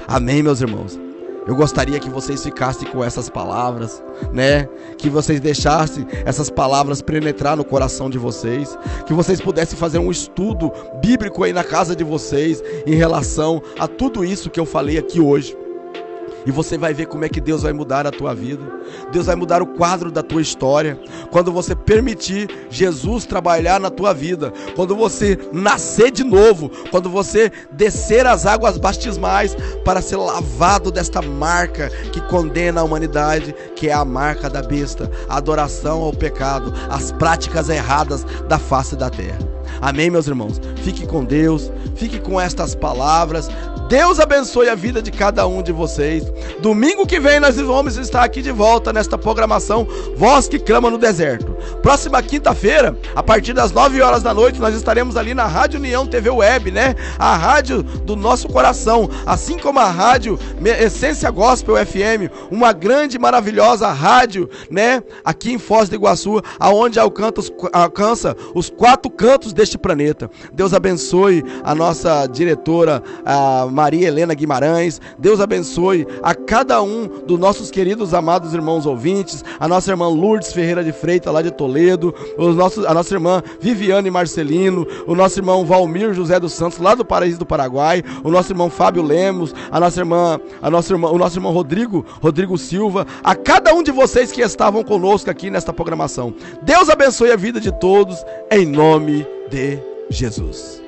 Amém, meus irmãos? Eu gostaria que vocês ficassem com essas palavras, né? Que vocês deixassem essas palavras penetrar no coração de vocês, que vocês pudessem fazer um estudo bíblico aí na casa de vocês em relação a tudo isso que eu falei aqui hoje. E você vai ver como é que Deus vai mudar a tua vida. Deus vai mudar o quadro da tua história. Quando você permitir Jesus trabalhar na tua vida. Quando você nascer de novo. Quando você descer as águas batismais para ser lavado desta marca que condena a humanidade, que é a marca da besta, a adoração ao pecado, as práticas erradas da face da terra. Amém, meus irmãos? Fique com Deus, fique com estas palavras. Deus abençoe a vida de cada um de vocês. Domingo que vem nós vamos estar aqui de volta nesta programação Voz que Clama no Deserto. Próxima quinta-feira, a partir das 9 horas da noite, nós estaremos ali na Rádio União TV Web, né? A rádio do nosso coração, assim como a rádio Essência Gospel FM, uma grande, maravilhosa rádio, né? Aqui em Foz do Iguaçu, aonde alcança os 4 cantos deste planeta. Deus abençoe a nossa diretora, a Maria Helena Guimarães. Deus abençoe a cada um dos nossos queridos, amados irmãos ouvintes, a nossa irmã Lourdes Ferreira de Freitas, lá de Toledo, a nossa irmã Viviane Marcelino, o nosso irmão Valmir José dos Santos, lá do Paraíso do Paraguai, o nosso irmão Fábio Lemos, o nosso irmão Rodrigo Silva, a cada um de vocês que estavam conosco aqui nesta programação. Deus abençoe a vida de todos, em nome de Jesus.